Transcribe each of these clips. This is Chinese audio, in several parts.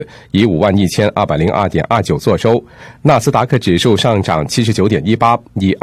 以51202.29做收。纳斯达克指数上涨 79.18， 以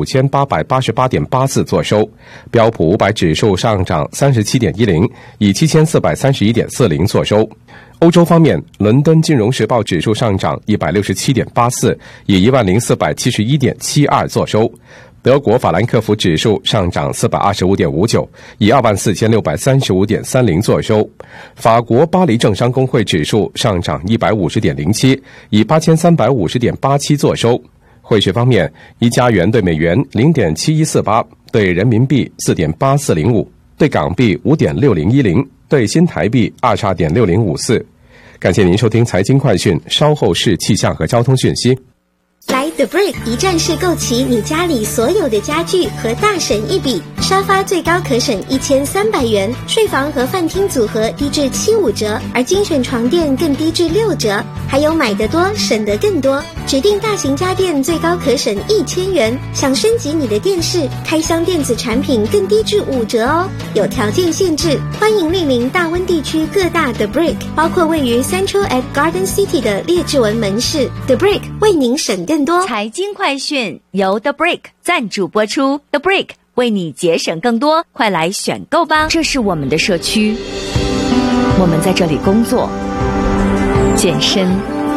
25888.84做收。标普500指数上涨 37.10， 以7431.40做收。欧洲方面，伦敦金融时报指数上涨 167.84， 以10471.72做收。德国法兰克福指数上涨 425.59， 以24635.30做收。法国巴黎政商工会指数上涨 150.07， 以8350.87做收。汇市方面，一加元对美元 0.7148， 对人民币 4.8405， 对港币 5.6010， 对新台币 22.6054。感谢您收听财经快讯，稍后是气象和交通讯息。 来 The Brick 一站式购齐你家里所有的家具和大省一笔，沙发最高可省1300元，睡房和饭厅组合低至75折，而精选床垫更低至6折，还有买得多省得更多，指定大型家电最高可省1000元，想升级你的电视、开箱电子产品更低至5折哦，有条件限制，欢迎莅临大温地区各大 The Brick， 包括位于 Central at Garden City 的列治文门市。 The Brick 为您省更多。 财经快讯由 The Brick 赞助播出， The Brick 为你节省更多，快来选购吧！这是我们的社区，我们在这里工作、健身，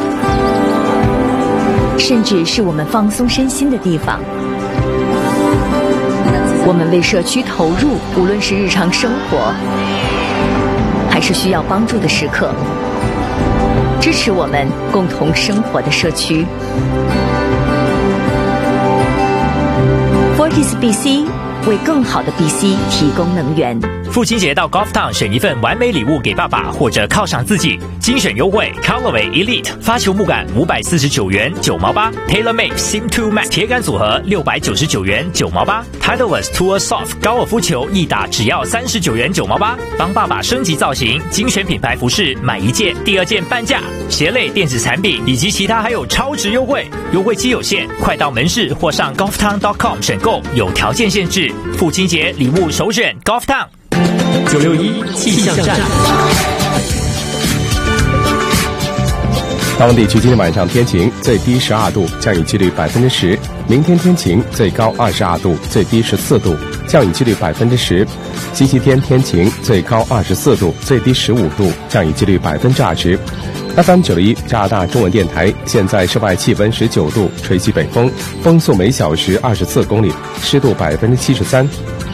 甚至是我们放松身心的地方。我们为社区投入，无论是日常生活还是需要帮助的时刻，支持我们共同生活的社区。Fortis BC 为更好的 BC 提供能源。 父亲节到 Golf Town 选一份完美礼物给爸爸，或者犒赏自己，精选优惠 Callaway Elite 发球木杆549元9毛8， TaylorMade Sim2 Max 铁杆组合699元9毛8， Titleist Tour Soft 高尔夫球一打只要39元9毛8，帮爸爸升级造型，精选品牌服饰买一件第二件半价，鞋类电子产品以及其他还有超值优惠，优惠期有限，快到门市或上 golftown.com 选购，有条件限制。父亲节礼物首选 Golf Town。961气象站。 大温地区今天晚上天晴，最低12度，降雨几率10%。明天天晴，最高22度，最低14度，降雨几率10%。星期天天晴，最高24度，最低15度，降雨几率20%。FM 91加拿大中文电台，现在室外气温19度，吹西北风，风速每小时24公里，湿度73%。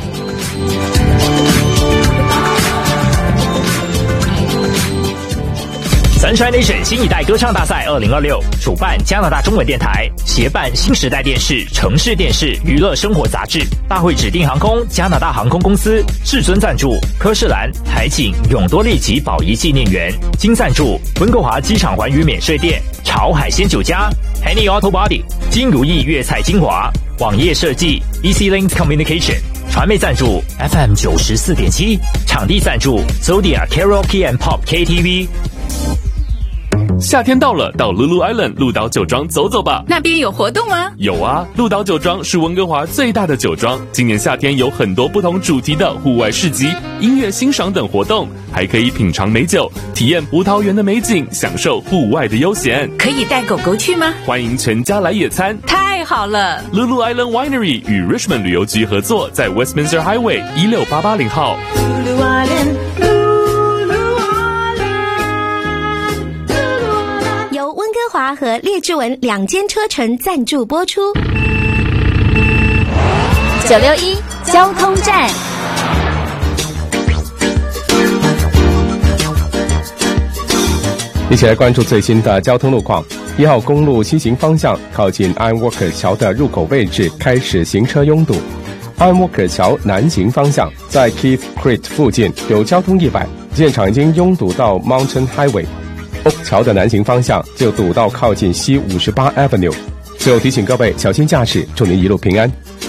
Sunshine Nation 新一代歌唱大赛2026主办加拿大中文电台，协办新时代电视、城市电视、娱乐生活杂志。大会指定航空加拿大航空公司至尊赞助，科士兰、海景、永多利及宝仪纪念园。金赞助温哥华机场环宇免税店、潮海鲜酒家、Henny Auto Body、金如意粤菜精华、网页设计 Easy Links Communication。传媒赞助 FM 94.7，场地赞助 Zodiac Karaoke and Pop KTV。 夏天到了，到 Lulu Island 鹿岛酒庄走走吧。 那边有活动吗？ 有啊，鹿岛酒庄是温哥华最大的酒庄，今年夏天有很多不同主题的户外市集、音乐欣赏等活动，还可以品尝美酒，体验葡萄园的美景，享受户外的悠闲。 可以带狗狗去吗？ 欢迎全家来野餐。 太好了 ！Lulu Island Winery 与 Richmond 旅游局合作，在 Westminster Highway 16880号。Lulu Island。 温哥华和列治文2间车城赞助播出。 961交通站。 一起来关注最新的交通路况。1号公路西行方向靠近 Ironworker 桥的入口位置开始行车拥堵。Ironworker 桥南行方向在 Keith Creek 附近有交通意外，现场已经拥堵到 Mountain Highway。桥的南行方向就堵到靠近西58 Avenue。 最后提醒各位小心驾驶，祝您一路平安。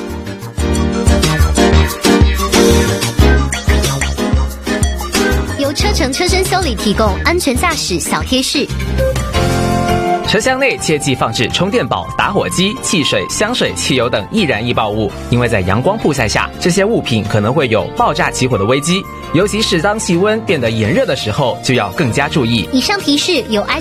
由车城车身修理提供安全驾驶小贴士。 车厢内切忌放置充电宝、打火机、汽水、香水、汽油等易燃易爆物，因为在阳光曝晒下，这些物品可能会有爆炸起火的危机，尤其是当气温变得炎热的时候，就要更加注意。 以上提示由